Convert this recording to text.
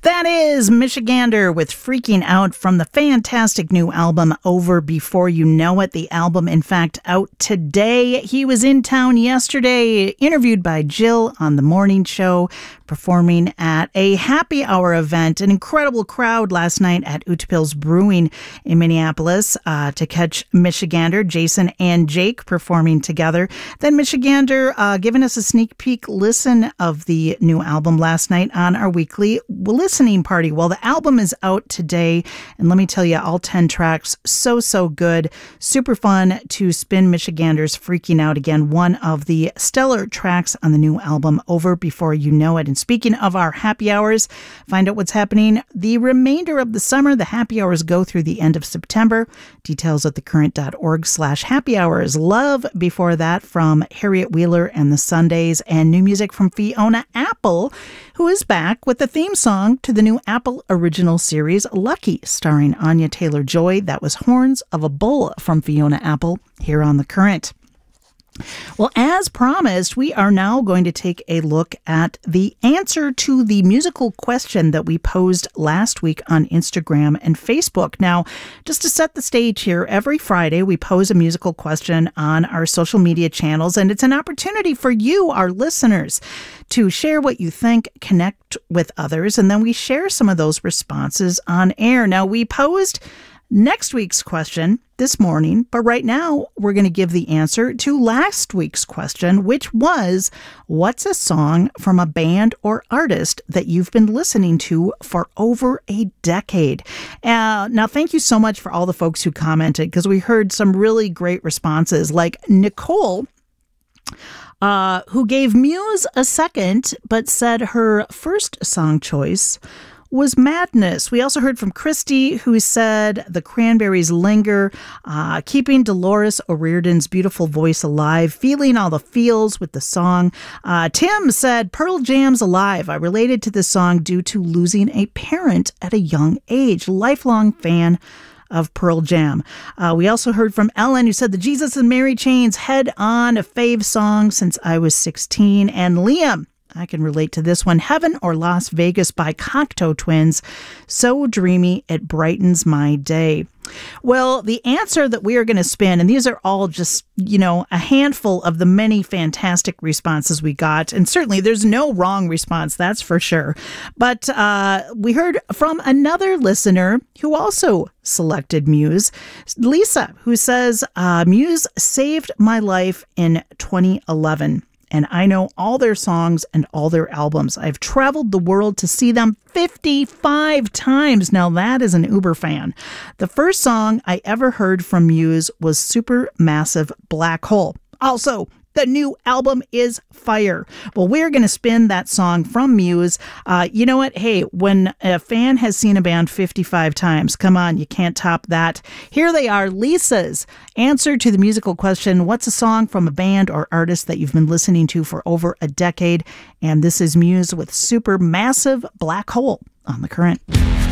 That is Michigander with Freaking Out from the fantastic new album Over Before You Know It. The album, in fact, out today. He was in town yesterday, interviewed by Jill on The Morning Show, performing at a happy hour event. An incredible crowd last night at Utepils Brewing in Minneapolis to catch Michigander, Jason and Jake performing together. Then Michigander giving us a sneak peek listen of the new album last night on our weekly listening party. Well, the album is out today, and let me tell you, all 10 tracks, so good. Super fun to spin Michigander's Freaking Out again, one of the stellar tracks on the new album Over Before You Know It. And speaking of our happy hours, find out what's happening the remainder of the summer. The happy hours go through the end of September. Details at thecurrent.org/happy hours. Love before that from Harriet Wheeler and the Sundays, and new music from Fiona Apple, who is back with the theme song to the new Apple original series Lucky, starring Anya Taylor-Joy. That was Horns of a Bull from Fiona Apple here on The Current. Well, as promised, we are now going to take a look at the answer to the musical question that we posed last week on Instagram and Facebook. Now, just to set the stage here, every Friday we pose a musical question on our social media channels, and it's an opportunity for you, our listeners, to share what you think, connect with others, and then we share some of those responses on air. Now, we posed next week's question this morning, but right now we're going to give the answer to last week's question, which was, what's a song from a band or artist that you've been listening to for over a decade? Now, thank you so much for all the folks who commented, because we heard some really great responses, like Nicole, who gave Muse a second, but said her first song choice was Madness. We also heard from Christy, who said the Cranberries' Linger, keeping Dolores O'Riordan's beautiful voice alive, feeling all the feels with the song. Tim said Pearl Jam's Alive. I related to this song due to losing a parent at a young age. Lifelong fan of Pearl Jam. We also heard from Ellen, who said the Jesus and Mary Chains, Head On, a fave song since I was 16. And Liam, I can relate to this one, Heaven or Las Vegas by Cocteau Twins. So dreamy, it brightens my day. Well, the answer that we are going to spin, and these are all just, a handful of the many fantastic responses we got. And certainly there's no wrong response, that's for sure. But we heard from another listener who also selected Muse, Lisa, who says, Muse saved my life in 2011. And I know all their songs and all their albums. I've traveled the world to see them 55 times. Now that is an Uber fan. The first song I ever heard from Muse was Supermassive Black Hole. Also, the new album is fire. Well, we're going to spin that song from Muse. You know what? Hey, when a fan has seen a band 55 times, come on, you can't top that. Here they are, Lisa's answer to the musical question, what's a song from a band or artist that you've been listening to for over a decade? And this is Muse with Supermassive Black Hole on The Current.